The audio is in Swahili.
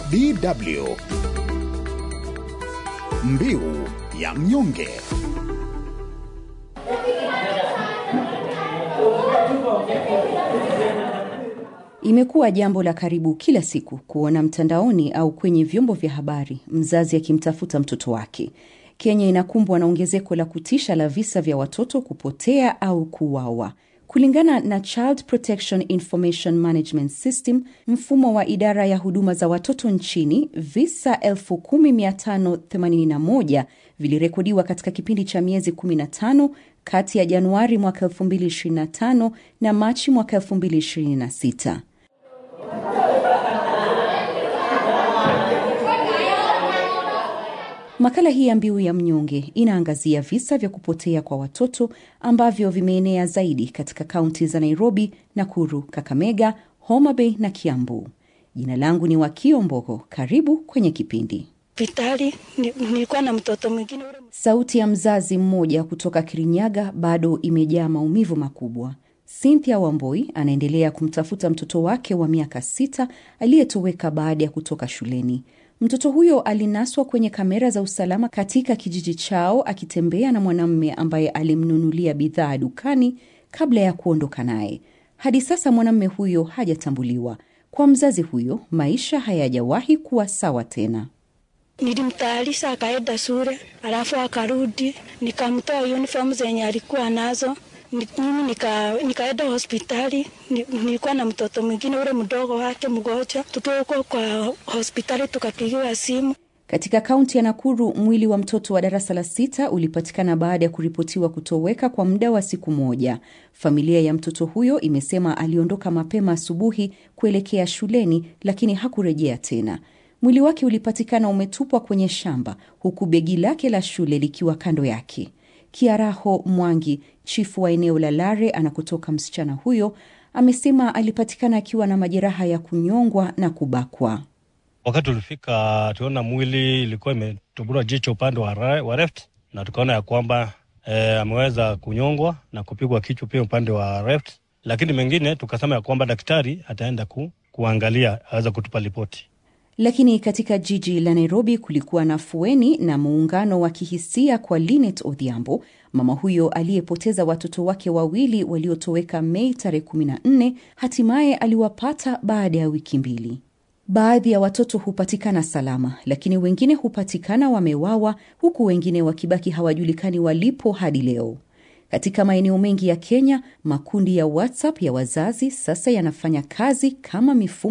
DW Mbiu ya mnyonge. Imekuwa jambo la karibu kila siku kuona mtandaoni au kwenye vyombo vya habari mzazi akimtafuta mtoto wake. Kenya inakumbwa na ongezeko la kutisha la visa vya watoto kupotea au kuuawa. Kulingana na Child Protection Information Management System, mfumo wa idara ya huduma za watoto nchini, visa 10,581 vilirekodiwa katika kipindi cha miezi 15 kati ya Januari mwaka 2025 na Machi mwaka 2026. Makala hii ya Mbiu ya Mnyonge inaangazia visa vya kupotea kwa watoto ambavyo vimeenea zaidi katika kaunti za Nairobi, Nakuru, Kakamega, Homa Bay na Kiambu. Jina langu ni Wakio Mbogo. Karibu kwenye kipindi. Vitali, nilikuwa na mtoto mwingine. Sauti ya mzazi mmoja kutoka Kirinyaga bado imejaa maumivu makubwa. Cynthia Wamboi anaendelea kumtafuta mtoto wake wa miaka 6 aliyetoweka baada ya kutoka shuleni. Mtoto huyo alinaswa kwenye kamera za usalama katika kijiji chao akitembea na mwanamume ambaye alimnunulia bidhaa dukani kabla ya kuondoka naye. Hadi sasa mwanamume huyo hajatambuliwa. Kwa mzazi huyo, maisha hayajawahi kuwa sawa tena. Nilimtayarisha akaenda shule, alafu akarudi, nikamtoa uniform zenye alikuwa nazo. Mimi nikaenda hospitali. Nilikuwa na mtoto mwingine ule mdogo wake mgonjwa. Tukiwa kwa hospitali tukapigiwa simu. Katika kaunti ya Nakuru, mwili wa mtoto wa darasa la 6 ulipatikana baada ya kuripotiwa kutoweka kwa muda wa siku moja. Familia ya mtoto huyo imesema aliondoka mapema asubuhi kuelekea shuleni, lakini hakurejea tena. Mwili wake ulipatikana umetupwa kwenye shamba, huku begi lake la shule likiwa kando yake. Kiaraho Mwangi, chifu wa eneo la Lare anakotoka msichana huyo, amesema alipatikana akiwa na majeraha ya kunyongwa na kubakwa. Wakati tulifika tuona mwili ilikuwa imetubura jicho upande wa left, na tukaona ya kwamba ameweza kunyongwa na kupigwa kichwa pia upande wa left, lakini mengine tukasema ya kwamba daktari ataenda kuangalia aweza kutupa ripoti. Lakini katika jiji la Nairobi kulikuwa na fueni na muungano wa kihisia kwa Linet Odhiambo, mama huyo aliyepoteza watoto wake wawili waliotoweka Mei tarehe 14, hatimaye aliwapata baada ya wiki 2. Baadhi ya watoto hupatikana salama, lakini wengine hupatikana wamewawa, huku wengine wakibaki hawajulikani walipo hadi leo. Katika maeneo mengi ya Kenya, makundi ya WhatsApp ya wazazi sasa yanafanya kazi kama mifumo